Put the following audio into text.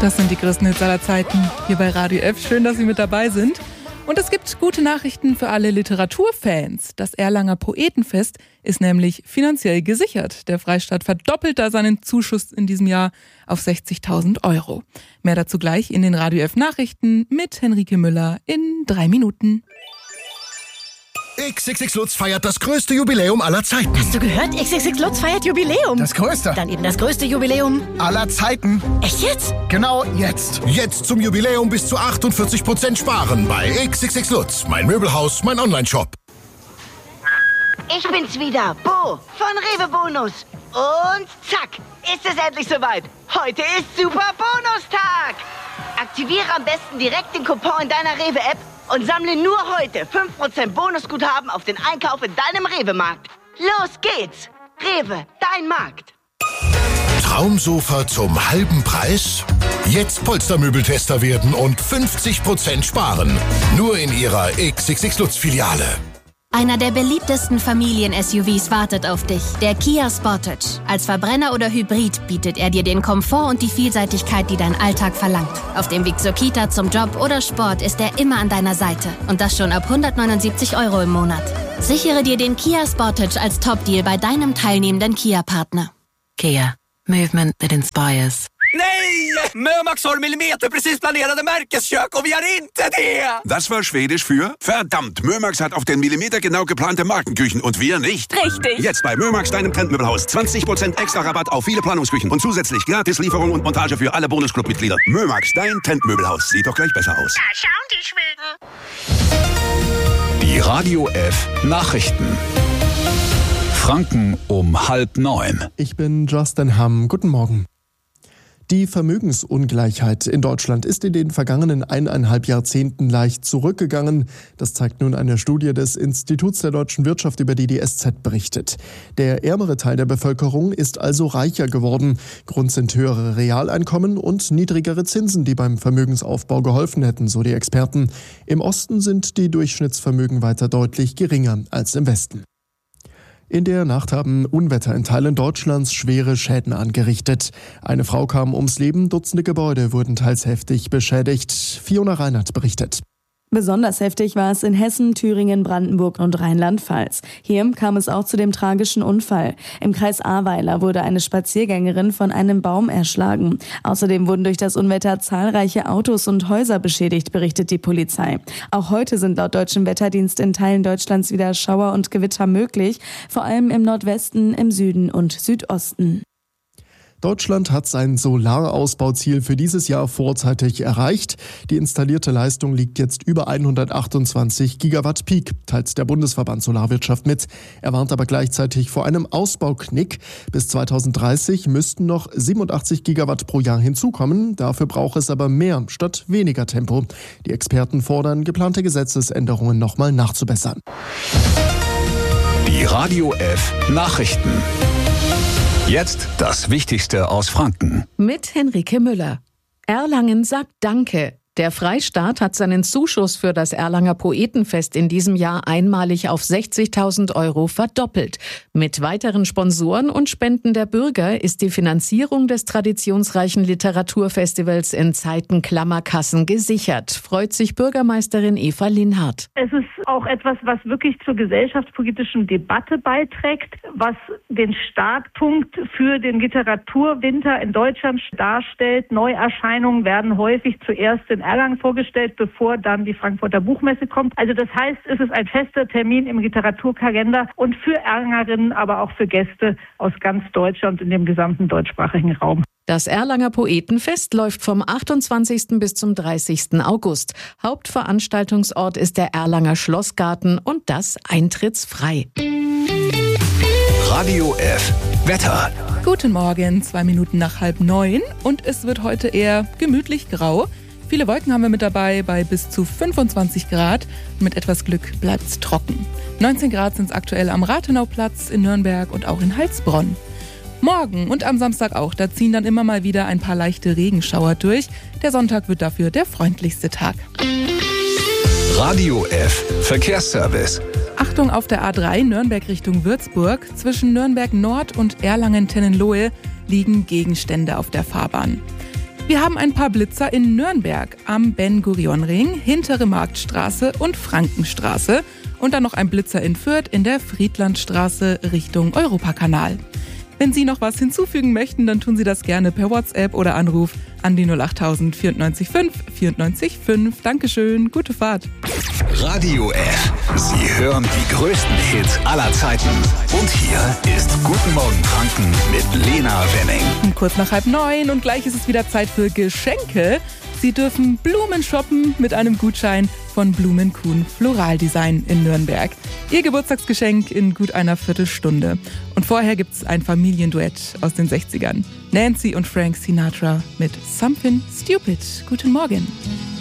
Das sind die größten Hits aller Zeiten hier bei Radio F. Schön, dass Sie mit dabei sind. Und es gibt gute Nachrichten für alle Literaturfans. Das Erlanger Poetenfest ist nämlich finanziell gesichert. Der Freistaat verdoppelt da seinen Zuschuss in diesem Jahr auf 60.000 Euro. Mehr dazu gleich in den Radio F Nachrichten mit Henrike Müller in 3 Minuten. XXX Lutz feiert das größte Jubiläum aller Zeiten. Hast du gehört? XXX Lutz feiert Jubiläum. Das größte? Dann eben das größte Jubiläum aller Zeiten. Echt jetzt? Genau jetzt. Jetzt zum Jubiläum bis zu 48% sparen bei XXX Lutz. Mein Möbelhaus, mein Onlineshop. Ich bin's wieder, Bo von Rewe Bonus. Und zack, ist es endlich soweit. Heute ist Super Bonustag. Aktiviere am besten direkt den Coupon in deiner Rewe-App und sammle nur heute 5% Bonusguthaben auf den Einkauf in deinem Rewe-Markt. Los geht's! Rewe, dein Markt. Traumsofa zum halben Preis? Jetzt Polstermöbeltester werden und 50% sparen. Nur in Ihrer XXX Lutz-Filiale. Einer der beliebtesten Familien-SUVs wartet auf dich, der Kia Sportage. Als Verbrenner oder Hybrid bietet er dir den Komfort und die Vielseitigkeit, die dein Alltag verlangt. Auf dem Weg zur Kita, zum Job oder Sport ist er immer an deiner Seite. Und das schon ab 179 Euro im Monat. Sichere dir den Kia Sportage als Top-Deal bei deinem teilnehmenden Kia-Partner. Kia. Movement that inspires. Nej! Mömax har millimeterprecis planerade märkeskök och vi har inte det! Das war Schwedisch für verdammt. Mömax hat auf den Millimeter genau geplante Markenküchen und wir nicht. Richtig. Jetzt bei Mömax, deinem Trendmöbelhaus. 20% extra Rabatt auf viele Planungsküchen und zusätzlich Gratislieferung und Montage für alle Bonusclub-Mitglieder. Mömax, dein Trendmöbelhaus. Sieht doch gleich besser aus. Da schauen die Schweden. Die Radio F Nachrichten. Franken um 8:30. Ich bin Justin Hamm. Guten Morgen. Die Vermögensungleichheit in Deutschland ist in den vergangenen 1,5 Jahrzehnten leicht zurückgegangen. Das zeigt nun eine Studie des Instituts der deutschen Wirtschaft, über die SZ berichtet. Der ärmere Teil der Bevölkerung ist also reicher geworden. Grund sind höhere Realeinkommen und niedrigere Zinsen, die beim Vermögensaufbau geholfen hätten, so die Experten. Im Osten sind die Durchschnittsvermögen weiter deutlich geringer als im Westen. In der Nacht haben Unwetter in Teilen Deutschlands schwere Schäden angerichtet. Eine Frau kam ums Leben, Dutzende Gebäude wurden teils heftig beschädigt. Fiona Reinhardt berichtet. Besonders heftig war es in Hessen, Thüringen, Brandenburg und Rheinland-Pfalz. Hier kam es auch zu dem tragischen Unfall. Im Kreis Ahrweiler wurde eine Spaziergängerin von einem Baum erschlagen. Außerdem wurden durch das Unwetter zahlreiche Autos und Häuser beschädigt, berichtet die Polizei. Auch heute sind laut deutschem Wetterdienst in Teilen Deutschlands wieder Schauer und Gewitter möglich, vor allem im Nordwesten, im Süden und Südosten. Deutschland hat sein Solarausbauziel für dieses Jahr vorzeitig erreicht. Die installierte Leistung liegt jetzt über 128 Gigawatt Peak, teilt der Bundesverband Solarwirtschaft mit. Er warnt aber gleichzeitig vor einem Ausbauknick. Bis 2030 müssten noch 87 Gigawatt pro Jahr hinzukommen. Dafür braucht es aber mehr statt weniger Tempo. Die Experten fordern, geplante Gesetzesänderungen nochmal nachzubessern. Die Radio F Nachrichten. Jetzt das Wichtigste aus Franken. Mit Henrike Müller. Erlangen sagt Danke. Der Freistaat hat seinen Zuschuss für das Erlanger Poetenfest in diesem Jahr einmalig auf 60.000 Euro verdoppelt. Mit weiteren Sponsoren und Spenden der Bürger ist die Finanzierung des traditionsreichen Literaturfestivals in Zeiten Klammerkassen gesichert, freut sich Bürgermeisterin Eva Linhardt. Es ist auch etwas, was wirklich zur gesellschaftspolitischen Debatte beiträgt, was den Startpunkt für den Literaturwinter in Deutschland darstellt. Neuerscheinungen werden häufig zuerst in Erlangen vorgestellt, bevor dann die Frankfurter Buchmesse kommt. Also das heißt, es ist ein fester Termin im Literaturkalender und für Erlangerinnen, aber auch für Gäste aus ganz Deutschland und in dem gesamten deutschsprachigen Raum. Das Erlanger Poetenfest läuft vom 28. bis zum 30. August. Hauptveranstaltungsort ist der Erlanger Schlossgarten und das eintrittsfrei. Radio F Wetter. Guten Morgen, 2 Minuten nach 8:30 und es wird heute eher gemütlich grau. Viele Wolken haben wir mit dabei bei bis zu 25 Grad. Mit etwas Glück bleibt es trocken. 19 Grad sind es aktuell am Rathenauplatz in Nürnberg und auch in Heilsbronn. Morgen und am Samstag auch, da ziehen dann immer mal wieder ein paar leichte Regenschauer durch. Der Sonntag wird dafür der freundlichste Tag. Radio F Verkehrsservice. Achtung auf der A3 Nürnberg Richtung Würzburg. Zwischen Nürnberg Nord und Erlangen-Tennenlohe liegen Gegenstände auf der Fahrbahn. Wir haben ein paar Blitzer in Nürnberg am Ben-Gurion-Ring, Hintere Marktstraße und Frankenstraße. Und dann noch ein Blitzer in Fürth in der Friedlandstraße Richtung Europakanal. Wenn Sie noch was hinzufügen möchten, dann tun Sie das gerne per WhatsApp oder Anruf an die 08000 94 5 94 5. Dankeschön, gute Fahrt. Radio F. Sie hören die größten Hits aller Zeiten. Und hier ist Guten Morgen Franken mit Lena Wenning. Kurz nach 8:30 und gleich ist es wieder Zeit für Geschenke. Sie dürfen Blumen shoppen mit einem Gutschein von Blumenkuhn Floraldesign in Nürnberg. Ihr Geburtstagsgeschenk in gut einer Viertelstunde. Und vorher gibt's ein Familienduett aus den 60ern. Nancy und Frank Sinatra mit Something Stupid. Guten Morgen.